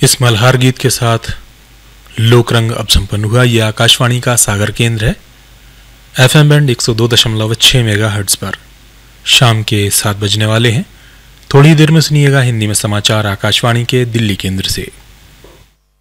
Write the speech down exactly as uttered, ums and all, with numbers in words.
इस मल्हार गीत के साथ लोकरंग अब संपन्न हुआ। यह आकाशवाणी का सागर केंद्र है, एफएम बैंड एक सौ दो दशमलव छह मेगाहर्ट्ज पर। शाम के सात बजने वाले हैं। थोड़ी देर में सुनिएगा हिंदी में समाचार आकाशवाणी के दिल्ली केंद्र से।